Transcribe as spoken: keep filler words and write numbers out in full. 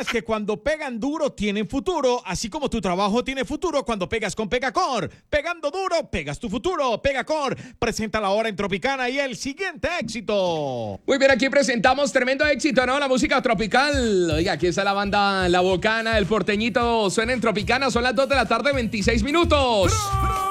temas que cuando pegan duro tienen futuro, así como tu trabajo tiene futuro cuando pegas con Pegacor. Pegando duro, pegas tu futuro. Pegacor presenta la hora en Tropicana y el siguiente éxito. Muy bien, aquí presentamos tremendo éxito, ¿no? La música tropical. Oiga, aquí está la banda La Bocana, el porteñito suena en Tropicana. Son las dos de la tarde, veintiséis minutos.